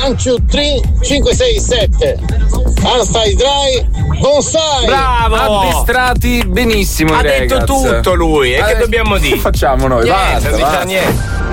1, 2, 3, 5, 6, 7. Anstai dry, bonsai. Bravo! Addestrati benissimo. Ha detto tutto lui. E che dobbiamo dire? Che facciamo noi? Niente, Basta, non basta. dice niente.